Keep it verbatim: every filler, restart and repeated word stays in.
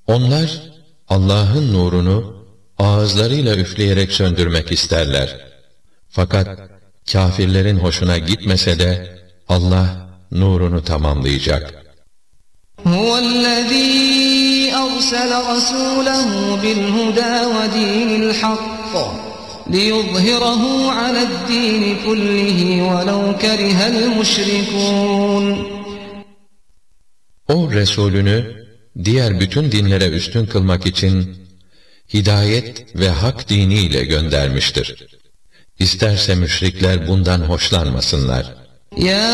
Onlar Allah'ın nurunu ağızlarıyla üfleyerek söndürmek isterler. Fakat kâfirlerin hoşuna gitmese de Allah nurunu tamamlayacak. Huvellezî ersele rasûlehu bilhudâ ve dînil hakk liyuzhirahu ale'd-dîni kullihi velev kerihel müşrikûn. O Resulünü diğer bütün dinlere üstün kılmak için hidayet ve hak diniyle göndermiştir. İsterse müşrikler bundan hoşlanmasınlar. Ya